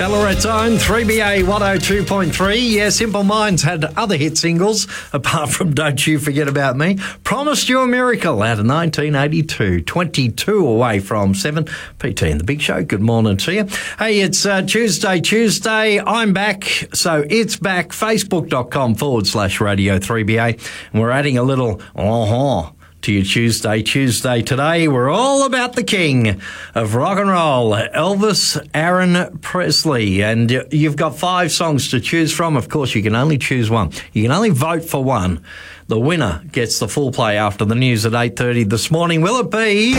Ballarat's own 3BA 102.3. Yeah, Simple Minds had other hit singles, apart from Don't You Forget About Me. Promised You a Miracle out of 1982. 22 away from 7. PT and the Big Show, good morning to you. Hey, it's Tuesday. I'm back, so it's back. Facebook.com/Radio 3BA. And we're adding a little to your Tuesday today. We're all about the king of rock and roll, Elvis Aaron Presley. And you've got 5 songs to choose from. Of course, you can only choose one. You can only vote for one. The winner gets the full play after the news at 8:30 this morning. Will it be